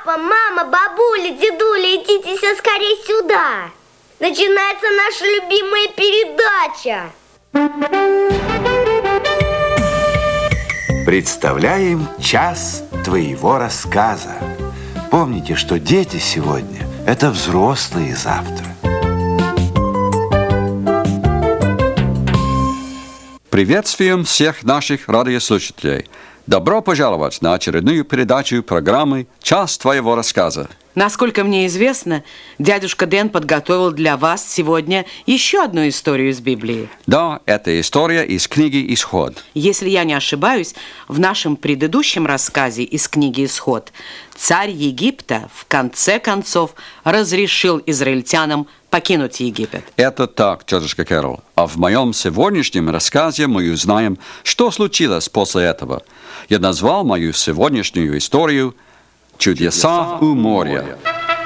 Папа, мама, бабуля, дедуля, идите все скорее сюда. Начинается наша любимая передача. Представляем час твоего рассказа. Помните, что дети сегодня – это взрослые завтра. Приветствуем всех наших радиослушателей. Добро пожаловать на очередную передачу программы «Час твоего рассказа». Насколько мне известно, дядюшка Дэн подготовил для вас сегодня еще одну историю из Библии. Да, это история из книги «Исход». Если я не ошибаюсь, в нашем предыдущем рассказе из книги «Исход» царь Египта в конце концов разрешил израильтянам покинуть Египет. Это так, тетушка Кэрол. А в моем сегодняшнем рассказе мы узнаем, что случилось после этого. Я назвал мою сегодняшнюю историю «Чудеса у моря».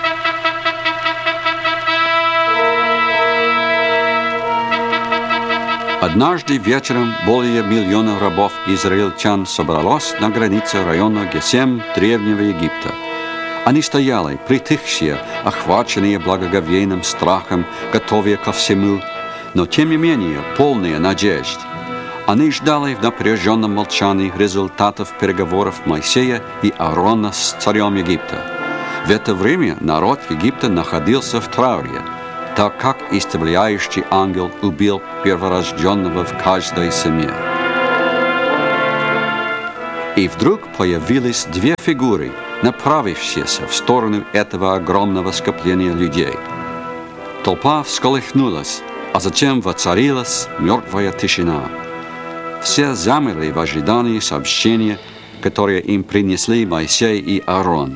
Однажды вечером более миллиона рабов-израильтян собралось на границе района Гесем древнего Египта. Они стояли, притихшие, охваченные благоговейным страхом, готовые ко всему, но тем не менее полные надежд. Они ждали в напряженном молчании результатов переговоров Моисея и Аарона с царем Египта. В это время народ Египта находился в трауре, так как истребляющий ангел убил перворожденного в каждой семье. И вдруг появились две фигуры, направившиеся в сторону этого огромного скопления людей. Толпа всколыхнулась, а затем воцарилась мертвая тишина. Все замерли в ожидании сообщения, которое им принесли Моисей и Аарон.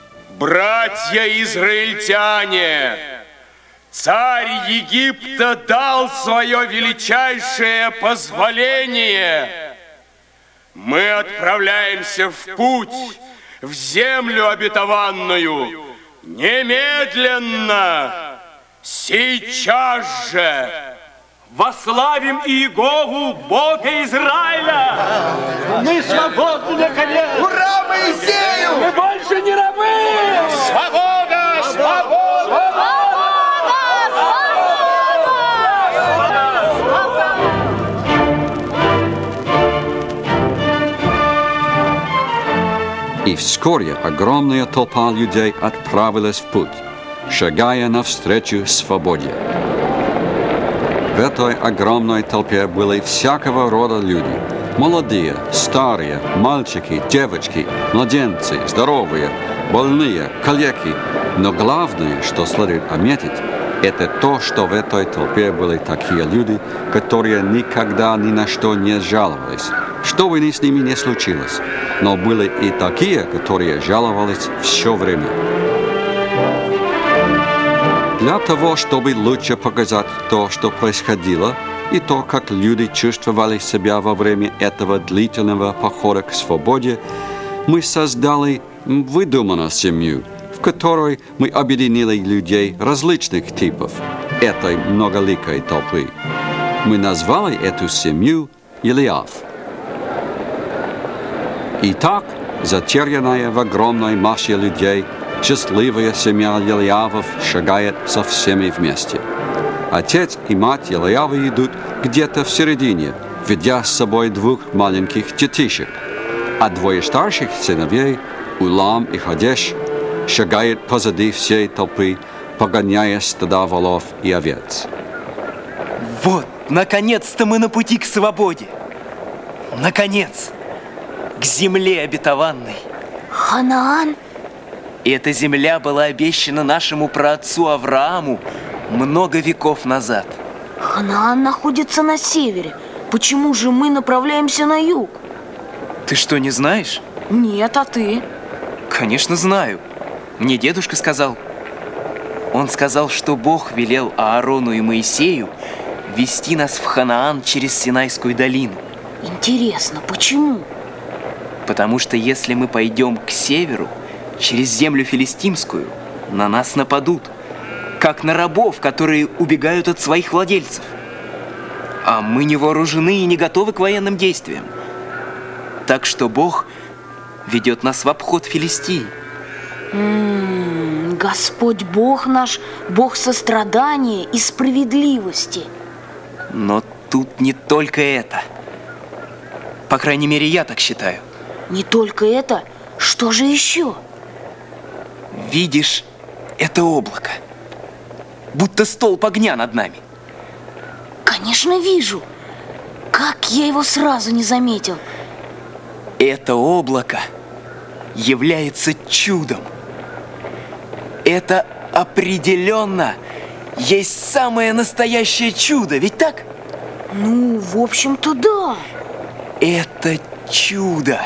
«Братья-израильтяне, царь Египта дал свое величайшее позволение. Мы отправляемся в путь, в землю обетованную, немедленно, сейчас же. Восславим Иегову, Бога Израиля! Мы свободны, наконец! Ура Моисею! Мы больше не рабы! Свобода! Свобода! И вскоре огромная толпа людей отправилась в путь, шагая навстречу свободе. В этой огромной толпе были всякого рода люди. Молодые, старые, мальчики, девочки, младенцы, здоровые, больные, калеки. Но главное, что следует отметить, это то, что в этой толпе были такие люди, которые никогда ни на что не жаловались, что бы ни с ними не случилось. Но были и такие, которые жаловались все время. Для того, чтобы лучше показать то, что происходило, и то, как люди чувствовали себя во время этого длительного похода к свободе, мы создали выдуманную семью, в которой мы объединили людей различных типов этой многоликой толпы. Мы назвали эту семью Елиав. Итак, затерянная в огромной массе людей, счастливая семья Елиавов шагает со всеми вместе. Отец и мать Елиава идут где-то в середине, ведя с собой двух маленьких детишек, а двое старших сыновей, Улам и Хадеш, шагают позади всей толпы, погоняя стада волов и овец. Вот, наконец-то мы на пути к свободе. Наконец, к земле обетованной. Ханаан? Эта земля была обещана нашему праотцу Аврааму много веков назад. Ханаан находится на севере. Почему же мы направляемся на юг? Ты что, не знаешь? Нет, а ты? Конечно, знаю. Мне дедушка сказал. Он сказал, что Бог велел Аарону и Моисею вести нас в Ханаан через Синайскую долину. Интересно, почему? Потому что если мы пойдем к северу, через землю филистимскую, на нас нападут, как на рабов, которые убегают от своих владельцев. А мы не вооружены и не готовы к военным действиям. Так что Бог ведет нас в обход Филистии. Господь Бог наш, Бог сострадания и справедливости. Но тут не только это. По крайней мере, я так считаю. Не только это, что же еще? Видишь, это облако. Будто столб огня над нами. Конечно, вижу. Как я его сразу не заметил. Это облако является чудом. Это определенно есть самое настоящее чудо, ведь так? Ну, в общем-то, да. Это чудо.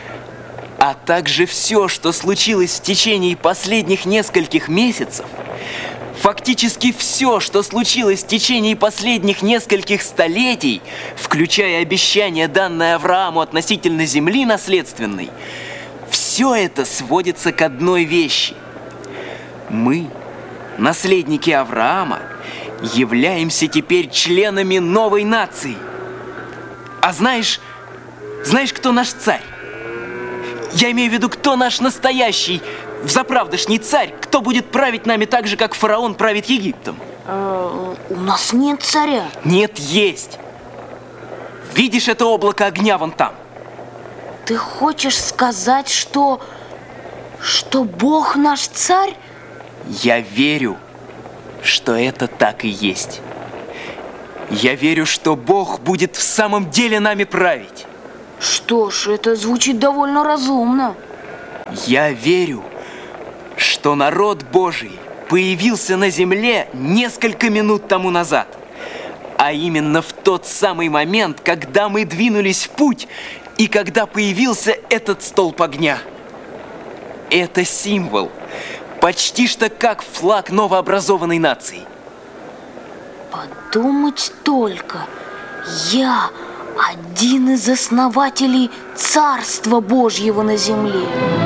А также все, что случилось в течение последних нескольких месяцев, фактически все, что случилось в течение последних нескольких столетий, включая обещание, данное Аврааму относительно земли наследственной, все это сводится к одной вещи. Мы, наследники Авраама, являемся теперь членами новой нации. А знаешь, кто наш царь? Я имею в виду, кто наш настоящий, взаправдошний царь, кто будет править нами так же, как фараон правит Египтом? У нас нет царя. Нет, есть. Видишь это облако огня вон там? Ты хочешь сказать, что Бог наш царь? Я верю, что это так и есть. Я верю, что Бог будет в самом деле нами править. Что ж, это звучит довольно разумно. Я верю, что народ Божий появился на земле несколько минут тому назад. А именно в тот самый момент, когда мы двинулись в путь и когда появился этот столб огня. Это символ, почти что как флаг новообразованной нации. Подумать только, я один из основателей Царства Божьего на земле.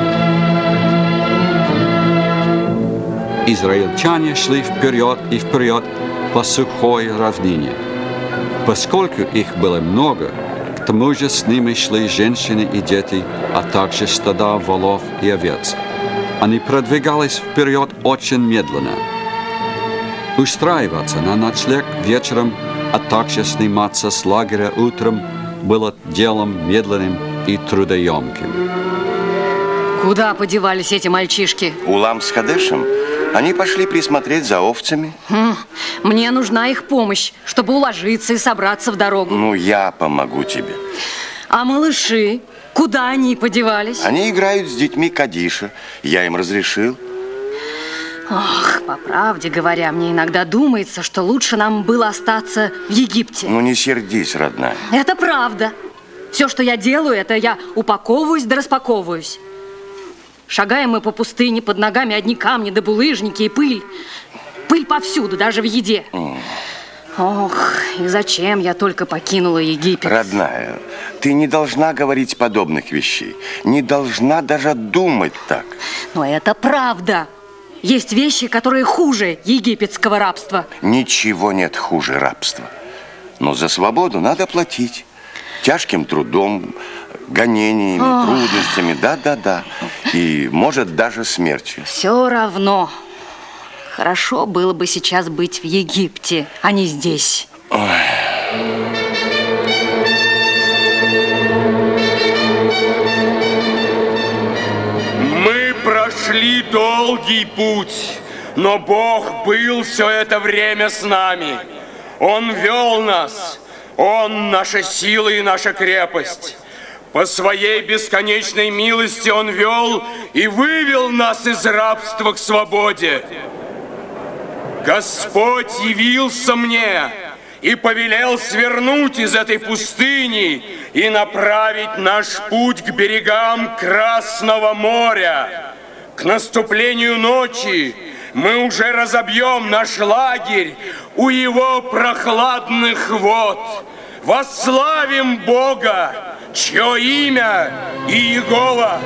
Израильтяне шли вперед и вперед по сухой равнине. Поскольку их было много, к тому же с ними шли женщины и дети, а также стада волов и овец. Они продвигались вперед очень медленно. Устраиваться на ночлег вечером, а также сниматься с лагеря утром было делом медленным и трудоемким. Куда подевались эти мальчишки? Улам с Хадешем, они пошли присмотреть за овцами. Мне нужна их помощь, чтобы уложиться и собраться в дорогу. Ну, я помогу тебе. А малыши? Куда они подевались? Они играют с детьми Кадиша. Я им разрешил. Ох, по правде говоря, мне иногда думается, что лучше нам было остаться в Египте. Ну, не сердись, родная. Это правда. Все, что я делаю, это я упаковываюсь да распаковываюсь. Шагаем мы по пустыне, под ногами одни камни да булыжники и пыль. Пыль повсюду, даже в еде. Ох, и зачем я только покинула Египет? Родная, ты не должна говорить подобных вещей. Не должна даже думать так. Но это правда. Есть вещи, которые хуже египетского рабства. Ничего нет хуже рабства. Но за свободу надо платить. Тяжким трудом, гонениями, трудностями. Да. И, может, даже смертью. Все равно. Хорошо было бы сейчас быть в Египте, а не здесь. Мы прошли долгий путь, но Бог был все это время с нами. Он вел нас. Он наша сила и наша крепость. По своей бесконечной милости Он вел и вывел нас из рабства к свободе. Господь явился мне и повелел свернуть из этой пустыни и направить наш путь к берегам Красного моря. К наступлению ночи мы уже разобьем наш лагерь у его прохладных вод. Восславим Бога, чье имя Иегова.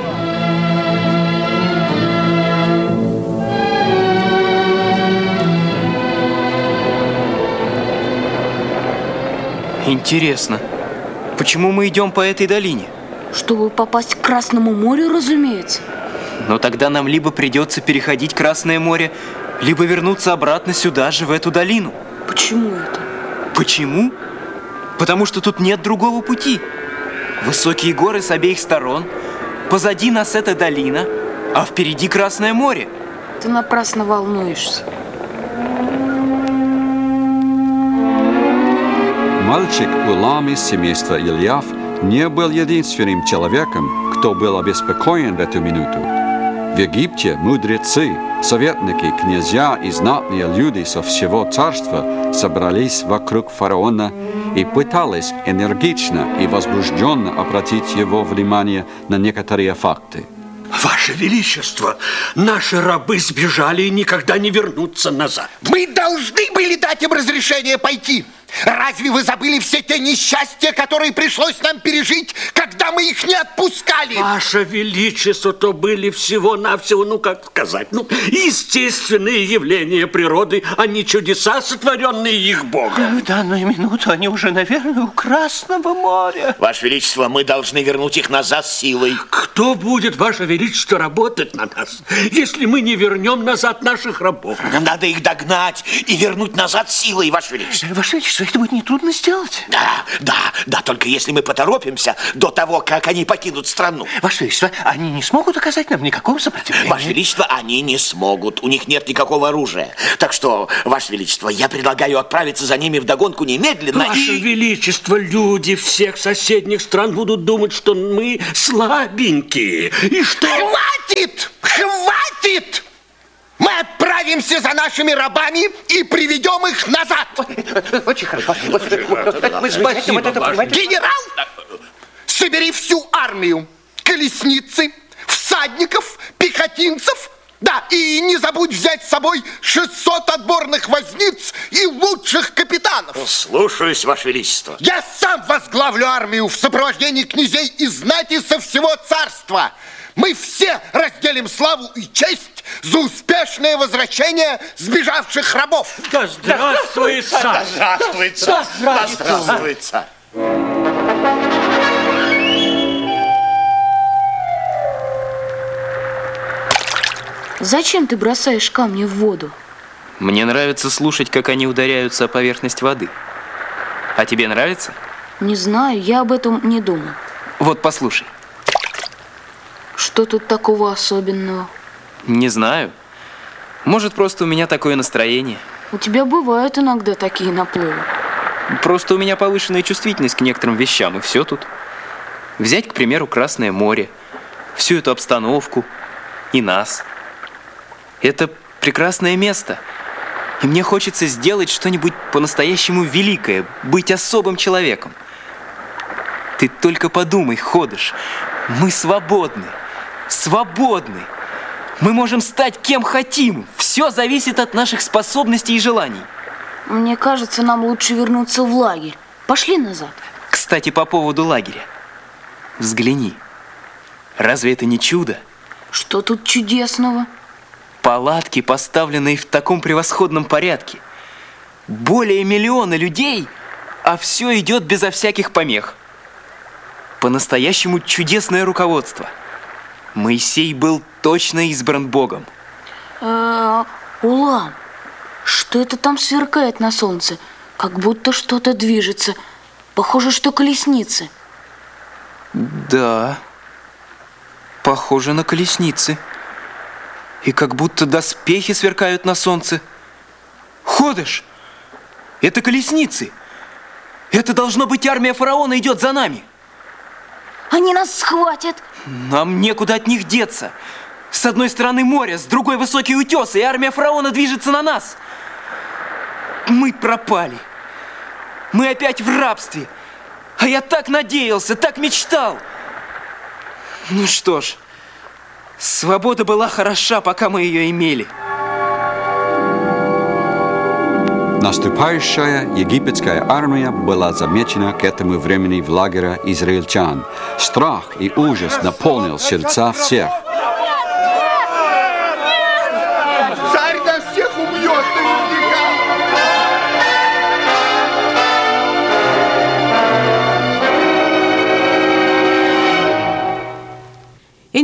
Интересно, почему мы идем по этой долине? Чтобы попасть к Красному морю, разумеется. Но тогда нам либо придется переходить Красное море, либо вернуться обратно сюда же, в эту долину. Почему это? Почему? Потому что тут нет другого пути. Высокие горы с обеих сторон, позади нас эта долина, а впереди Красное море. Ты напрасно волнуешься. Мальчик Улам из семейства Ильяв не был единственным человеком, кто был обеспокоен в эту минуту. В Египте мудрецы, советники, князья и знатные люди со всего царства собрались вокруг фараона и пытались энергично и возбужденно обратить его внимание на некоторые факты. Ваше Величество, наши рабы сбежали и никогда не вернутся назад. Мы должны были дать им разрешение пойти. Разве вы забыли все те несчастья, которые пришлось нам пережить, когда мы их не отпускали? Ваше Величество, то были всего-навсего, как сказать, естественные явления природы, а не чудеса, сотворенные их Богом. В данную минуту они уже, наверное, у Красного моря. Ваше Величество, мы должны вернуть их назад силой. Кто будет, Ваше Величество, работать на нас, если мы не вернем назад наших рабов? Нам надо их догнать и вернуть назад силой, Ваше Величество. Ваше Величество, это будет нетрудно сделать. Да, только если мы поторопимся до того, как они покинут страну. Ваше Величество, они не смогут оказать нам никакого сопротивления. Ваше Величество, они не смогут. У них нет никакого оружия. Так что, Ваше Величество, я предлагаю отправиться за ними вдогонку немедленно. Ваше Величество, люди всех соседних стран будут думать, что мы слабенькие. И что... Хватит! Хватит! Мы отправимся за нашими рабами и приведем их назад. Очень хорошо. Спасибо, Генерал, собери всю армию. Колесницы, всадников, пехотинцев. Да, и не забудь взять с собой 600 отборных возниц и лучших капитанов. Слушаюсь, Ваше Величество. Я сам возглавлю армию в сопровождении князей и знати со всего царства. Мы все разделим славу и честь за успешное возвращение сбежавших рабов. Да здравствует царь! Да здравствует царь! Да здравствует царь! Зачем ты бросаешь камни в воду? Мне нравится слушать, как они ударяются о поверхность воды. А тебе нравится? Не знаю, я об этом не думал. Вот послушай. Что тут такого особенного? Не знаю. Может, просто у меня такое настроение. У тебя бывают иногда такие наплывы. Просто у меня повышенная чувствительность к некоторым вещам, и все тут. Взять, к примеру, Красное море, всю эту обстановку и нас. Это прекрасное место. И мне хочется сделать что-нибудь по-настоящему великое, быть особым человеком. Ты только подумай, Ходыш, мы свободны. Свободны. Мы можем стать кем хотим. Все зависит от наших способностей и желаний. Мне кажется, нам лучше вернуться в лагерь. Пошли назад. Кстати, по поводу лагеря. Взгляни. Разве это не чудо? Что тут чудесного? Палатки, поставленные в таком превосходном порядке. Более 1 миллиона людей, а все идет безо всяких помех. По-настоящему чудесное руководство. Моисей был точно избран Богом. Улам, что это там сверкает на солнце? Как будто что-то движется. Похоже, что колесницы. Да, похоже на колесницы. И как будто доспехи сверкают на солнце. Ходыш, это колесницы. Это должно быть армия фараона идет за нами. Они нас схватят. Нам некуда от них деться. С одной стороны море, с другой высокие утесы, и армия фараона движется на нас. Мы пропали. Мы опять в рабстве. А я так надеялся, так мечтал. Ну что ж, свобода была хороша, пока мы ее имели. Наступающая египетская армия была замечена к этому времени в лагере израильтян. Страх и ужас наполнил сердца всех. Царь нас всех убьет наверняка.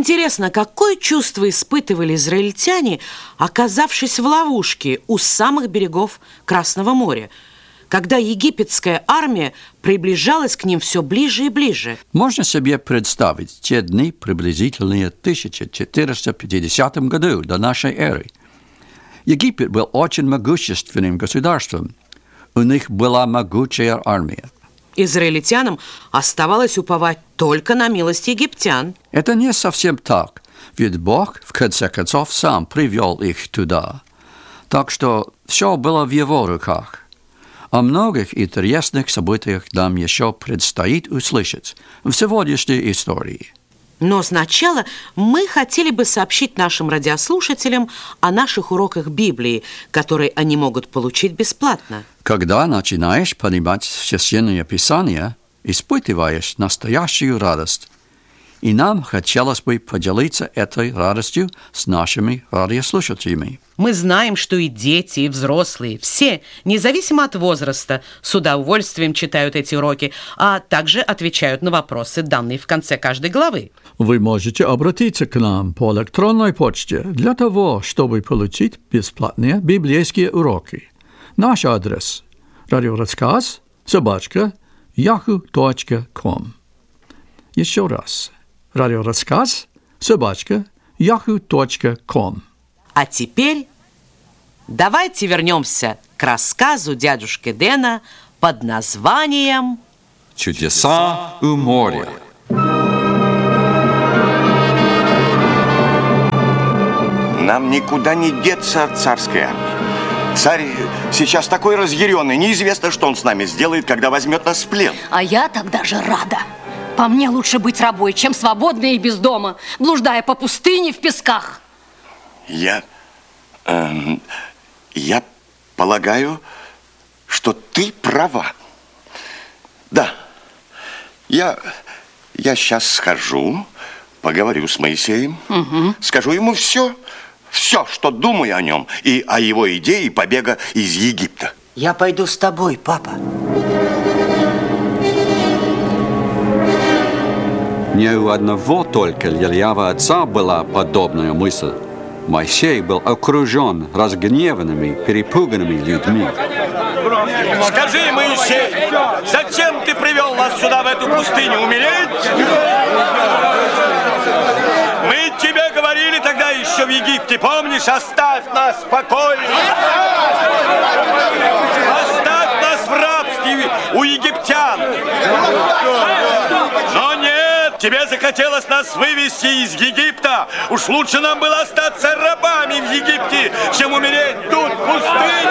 Интересно, какое чувство испытывали израильтяне, оказавшись в ловушке у самых берегов Красного моря, когда египетская армия приближалась к ним все ближе и ближе? Можно себе представить те дни, приблизительные 1450 году до нашей эры. Египет был очень могущественным государством. У них была могучая армия. Израильтянам оставалось уповать только на милость египтян. Это не совсем так, ведь Бог, в конце концов, сам привел их туда. Так что все было в его руках. О многих интересных событиях нам еще предстоит услышать в сегодняшней истории. Но сначала мы хотели бы сообщить нашим радиослушателям о наших уроках Библии, которые они могут получить бесплатно. Когда начинаешь понимать Священное Писание, испытываешь настоящую радость. И нам хотелось бы поделиться этой радостью с нашими радиослушателями. Мы знаем, что и дети, и взрослые, все, независимо от возраста, с удовольствием читают эти уроки, а также отвечают на вопросы, данные в конце каждой главы. Вы можете обратиться к нам по электронной почте для того, чтобы получить бесплатные библейские уроки. Наш адрес – radioraskaz@yahoo.com. Еще раз. radioraskaz@yahoo.com. А теперь давайте вернемся к рассказу дядюшки Дэна под названием «Чудеса у моря». Нам никуда не деться от царской армии. Царь сейчас такой разъяренный, неизвестно, что он с нами сделает, когда возьмет нас в плен. А я тогда же рада. По мне лучше быть рабой, чем свободной и без дома, блуждая по пустыне в песках. Я полагаю, что ты права. Да, я сейчас схожу, поговорю с Моисеем, скажу ему все, что думаю о нем и о его идее побега из Египта. Я пойду с тобой, папа. Не у одного только лилявого отца была подобная мысль. Моисей был окружен разгневанными, перепуганными людьми. Скажи, Моисей, зачем ты привел нас сюда, в эту пустыню, умереть? Мы тебе говорили тогда еще в Египте, помнишь? Оставь нас в покое. Оставь нас в рабстве у египтян. Но нет, тебе захотелось нас вывести из Египта. Уж лучше нам было остаться рабами в Египте, чем умереть тут, в пустыне.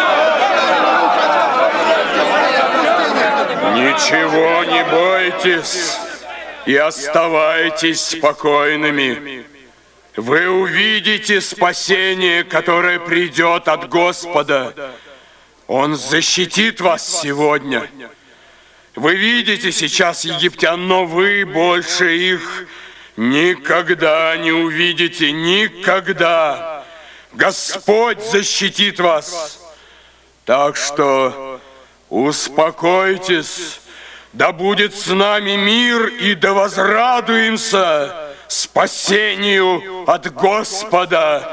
Ничего не бойтесь и оставайтесь спокойными. Вы увидите спасение, которое придет от Господа. Он защитит вас сегодня. Вы видите сейчас египтян, но вы больше их никогда не увидите. Никогда. Господь защитит вас. Так что успокойтесь. Да будет с нами мир, и да возрадуемся спасению от Господа.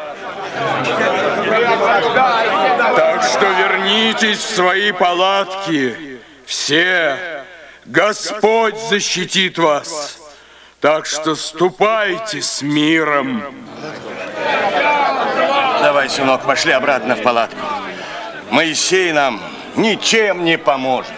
Так что вернитесь в свои палатки. Все. Господь защитит вас. Так что ступайте с миром. Давай, сынок, пошли обратно в палатку. Моисей нам ничем не поможет.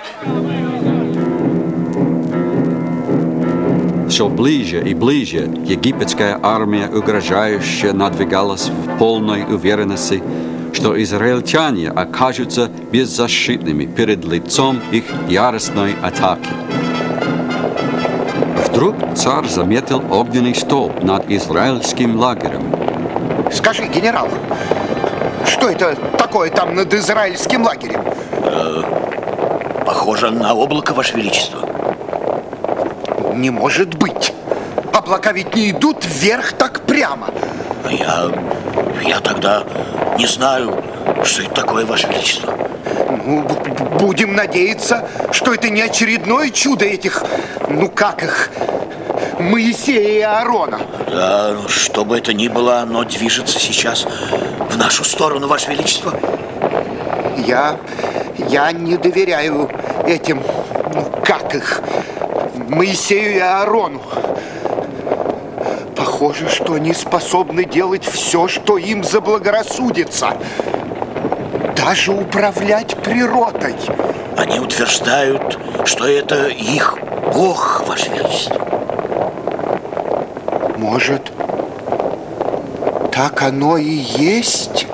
Все ближе и ближе египетская армия угрожающе надвигалась в полной уверенности, что израильтяне окажутся беззащитными перед лицом их яростной атаки. Вдруг царь заметил огненный столб над израильским лагерем. Скажи, генерал, что это такое там над израильским лагерем? Похоже на облако, Ваше Величество. Не может быть. Облака ведь не идут вверх так прямо. Я тогда не знаю, что это такое, Ваше Величество. Ну, будем надеяться, что это не очередное чудо этих, Моисея и Аарона. Да, что бы это ни было, оно движется сейчас в нашу сторону, Ваше Величество. Я не доверяю этим, как их, Моисею и Аарону. Похоже, что они способны делать все, что им заблагорассудится. Даже управлять природой. Они утверждают, что это их Бог, Ваше Величество. Может, так оно и есть?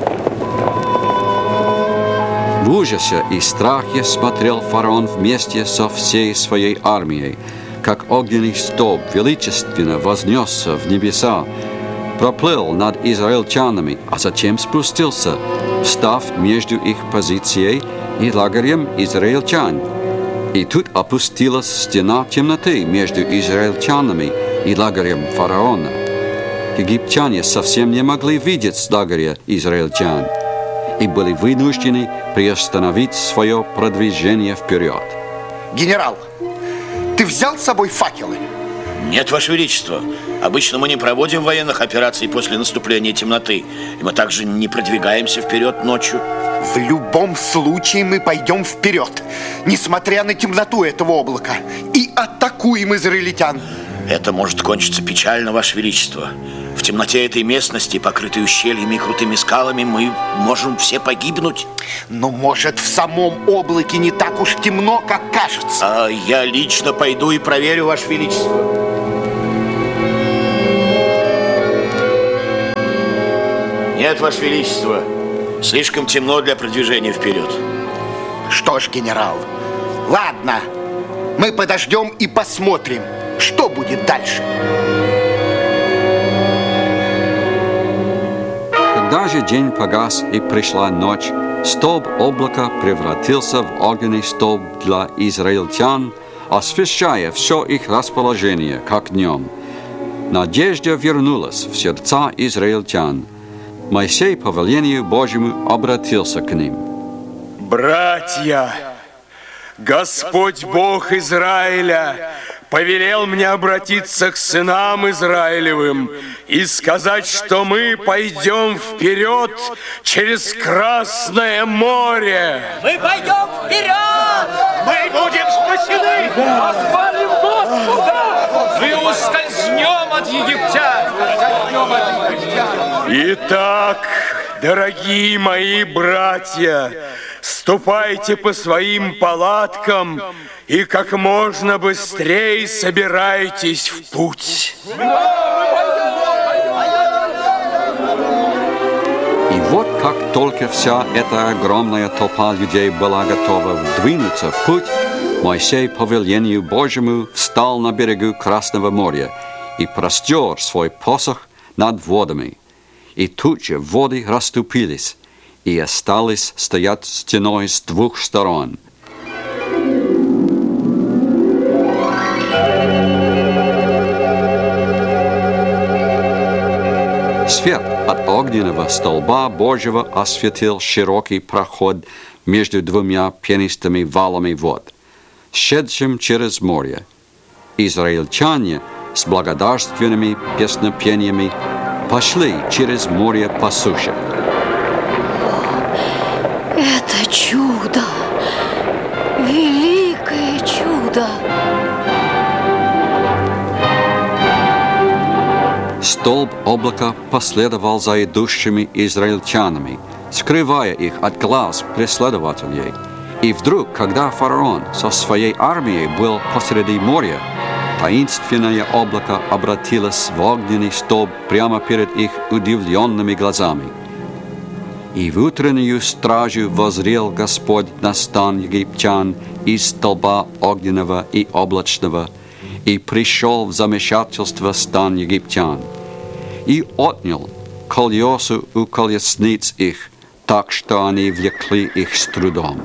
В ужасе и страхе смотрел фараон вместе со всей своей армией, как огненный столб величественно вознесся в небеса, проплыл над израильтянами, а затем спустился, встав между их позицией и лагерем израильтян. И тут опустилась стена темноты между израильтянами и лагерем фараона. Египтяне совсем не могли видеть с лагеря израильтян и были вынуждены приостановить свое продвижение вперед. Генерал, ты взял с собой факелы? Нет, Ваше Величество. Обычно мы не проводим военных операций после наступления темноты. И мы также не продвигаемся вперед ночью. В любом случае мы пойдем вперед, несмотря на темноту этого облака, и атакуем израильтян. Это может кончиться печально, Ваше Величество. В темноте этой местности, покрытой ущельями и крутыми скалами, мы можем все погибнуть. Но, может, в самом облаке не так уж темно, как кажется. А я лично пойду и проверю, Ваше Величество. Нет, Ваше Величество. Слишком темно для продвижения вперед. Что ж, генерал, ладно. Мы подождем и посмотрим, что будет дальше. Когда же день погас и пришла ночь, столб облака превратился в огненный столб для израильтян, освещая все их расположение, как днем. Надежда вернулась в сердца израильтян. Моисей по велению Божьему обратился к ним. Братья, Господь Бог Израиля повелел мне обратиться к сынам Израилевым и сказать, что мы пойдем вперед через Красное море. Мы пойдем вперед! Мы будем спасены! Восхвалим Господа! Мы ускользнем от египтян! Итак, дорогие мои братья, ступайте по своим палаткам и как можно быстрее собирайтесь в путь. И вот как только вся эта огромная толпа людей была готова двинуться в путь, Моисей по велению Божьему встал на берегу Красного моря и простер свой посох над водами. И тут же воды расступились, и остались стоять стеной с двух сторон. Свет от огненного столба Божьего осветил широкий проход между двумя пенистыми валами вод, шедшим через море. Израильтяне с благодарственными песнопениями пошли через море по суше. Это чудо! Великое чудо! Столб облака последовал за идущими израильтянами, скрывая их от глаз преследователей. И вдруг, когда фараон со своей армией был посреди моря, таинственное облако обратилось в огненный столб прямо перед их удивленными глазами. И в утреннюю стражу воззрел Господь на стан египтян из столба огненного и облачного, и пришел в замешательство стан египтян, и отнял колесу у колесниц их, так что они влекли их с трудом.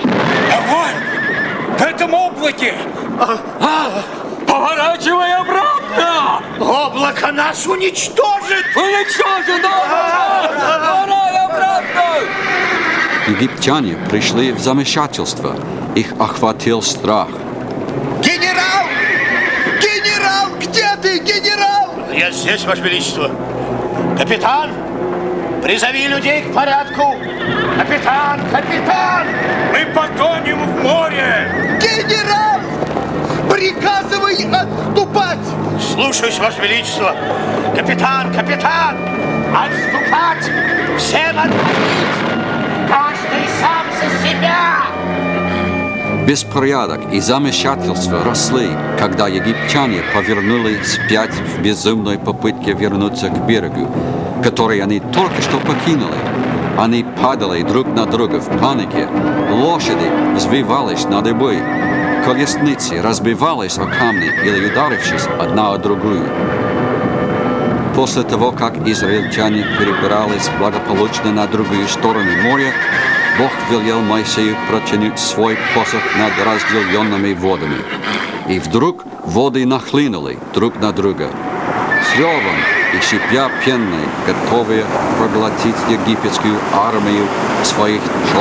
В этом облаке! Поворачивай обратно! Облако нас уничтожит! Уничтожит обратно! Египтяне пришли в замешательство, их охватил страх. Генерал! Генерал! Где ты, генерал? Я здесь, Ваше Величество. Капитан, призови людей к порядку. Капитан, капитан! Мы потонем в море! Генерал! Приказывай отступать! Слушаюсь, Ваше Величество. Капитан, капитан! Отступать! Всем отходить! Каждый сам за себя! Беспорядок и замешательство росли, когда египтяне повернули вспять в безумной попытке вернуться к берегу, который они только что покинули. Они падали друг на друга в панике, лошади взвивались на дыбы, колесницы разбивались о камни или ударившись одна о другую. После того, как израильтяне перебирались благополучно на другую сторону моря, Бог велел Моисею протянуть свой посох над разделенными водами. И вдруг воды нахлынули друг на друга. С ревом и шипя пеной, готовые проглотить египетскую армию своих